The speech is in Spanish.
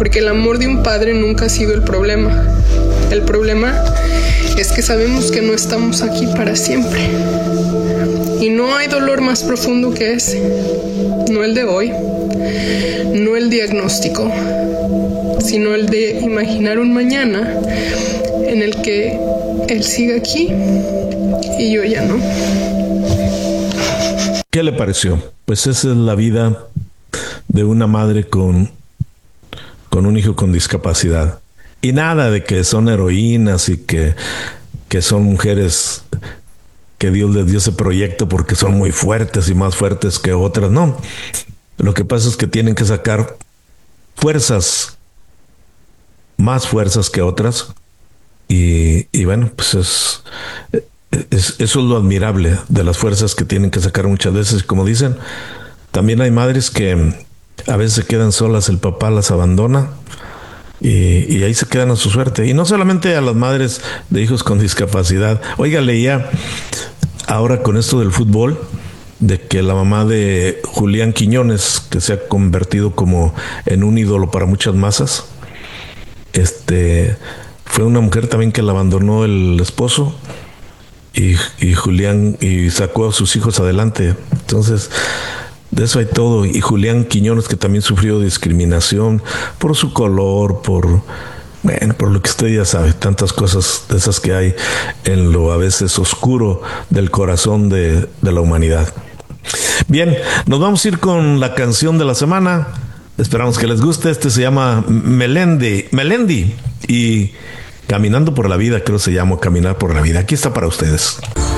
porque el amor de un padre nunca ha sido el problema. El problema es que sabemos que no estamos aquí para siempre. Y no hay dolor más profundo que ese. No el de hoy, no el diagnóstico, sino el de imaginar un mañana en el que él siga aquí y yo ya no. ¿Qué le pareció? Pues esa es la vida de una madre con un hijo con discapacidad. Y nada de que son heroínas y que son mujeres que Dios les dio ese proyecto porque son muy fuertes y más fuertes que otras. No, lo que pasa es que tienen que sacar fuerzas, más fuerzas que otras. Y bueno, pues eso es lo admirable de las fuerzas que tienen que sacar muchas veces. Como dicen, también hay madres que a veces se quedan solas, el papá las abandona y ahí se quedan a su suerte. Y no solamente a las madres de hijos con discapacidad. Oiga, leía ahora con esto del fútbol, de que la mamá de Julián Quiñones, que se ha convertido como en un ídolo para muchas masas, fue una mujer también que la abandonó el esposo y Julián y sacó a sus hijos adelante. Entonces, de eso hay todo. Y Julián Quiñones, que también sufrió discriminación por su color, por lo que usted ya sabe, tantas cosas de esas que hay en lo a veces oscuro del corazón de la humanidad. Bien, nos vamos a ir con la canción de la semana. Esperamos que les guste. Se llama Melendi y Caminando por la Vida, creo que se llama Caminar por la Vida. Aquí está para ustedes.